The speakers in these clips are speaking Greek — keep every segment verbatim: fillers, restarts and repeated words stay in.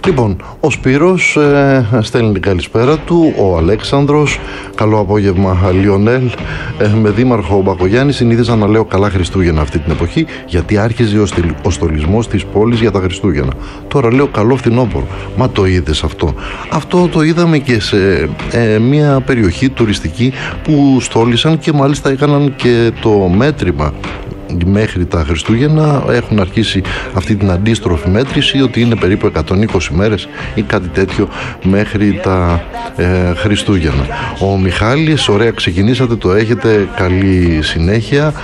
Λοιπόν, ο Σπύρος ε, στέλνει την καλησπέρα του, ο Αλέξανδρος, καλό απόγευμα Λιονέλ, ε, με δήμαρχο Μπακογιάννη συνήθιζα να λέω καλά Χριστούγεννα αυτή την εποχή, γιατί άρχιζε ο, στυλ, ο στολισμός της πόλης για τα Χριστούγεννα. Τώρα λέω καλό φθινόπωρο. Μα το είδες αυτό? Αυτό το είδαμε και σε ε, μια περιοχή τουριστική που στόλισαν και μάλιστα έκαναν και το μέτρημα μέχρι τα Χριστούγεννα. Έχουν αρχίσει αυτή την αντίστροφη μέτρηση, ότι είναι περίπου εκατόν είκοσι μέρες ή κάτι τέτοιο μέχρι τα ε, Χριστούγεννα. Ο Μιχάλης, ωραία ξεκινήσατε, το έχετε, καλή συνέχεια.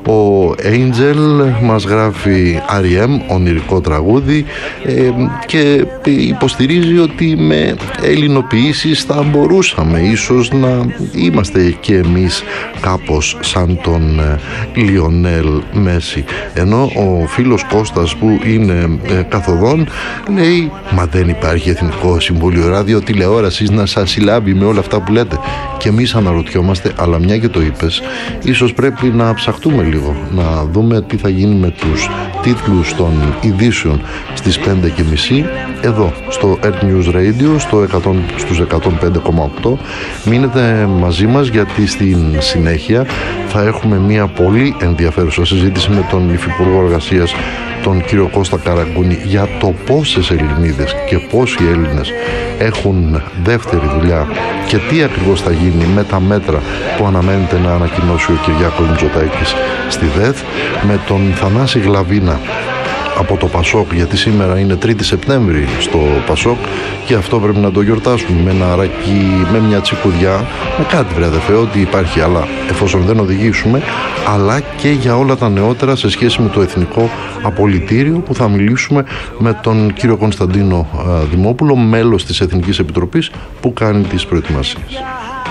Ο Angel μας γράφει αρ ι εμ, ονειρικό τραγούδι, ε, και υποστηρίζει ότι με ελληνοποιήσεις θα μπορούσαμε ίσως να είμαστε και εμείς κάπως σαν τον ε, Λιονέλ Μέση. Ενώ ο φίλος Κώστας που είναι ε, καθοδόν λέει, μα δεν υπάρχει Εθνικό Συμβούλιο Ράδιο Τηλεόρασης να σας συλλάβει με όλα αυτά που λέτε? Και εμείς αναρωτιόμαστε, αλλά μια και το είπες, ίσως πρέπει να ψαχτούμε λίγο, να δούμε τι θα γίνει με τους τίτλους των ειδήσεων στις πέντε και μισή εδώ στο Earth News Radio στο εκατό, στους εκατόν πέντε κόμμα οκτώ. Μείνετε μαζί μας, γιατί στην συνέχεια θα έχουμε μια πολύ ενδιαφέρουσα συζήτηση με τον Υφυπουργό Εργασίας, τον κύριο Κώστα Καραγκούνη, για το πόσες Ελληνίδες και πόσοι Έλληνες έχουν δεύτερη δουλειά και τι ακριβώς θα γίνει με τα μέτρα που αναμένεται να ανακοινώσει ο Κυριάκος Μητσοτάκης στη ΔΕΘ, με τον Θανάση Γλαβίνα από το Πασόκ, γιατί σήμερα είναι τρίτη Σεπτέμβρη στο Πασόκ και αυτό πρέπει να το γιορτάσουμε με ένα ρακί, με μια τσικουδιά, με κάτι βρε αδερφέ, ό,τι υπάρχει, αλλά εφόσον δεν οδηγήσουμε, αλλά και για όλα τα νεότερα σε σχέση με το Εθνικό Απολυτήριο, που θα μιλήσουμε με τον κύριο Κωνσταντίνο Δημόπουλο, μέλος της Εθνικής Επιτροπής που κάνει τις προετοιμασίες.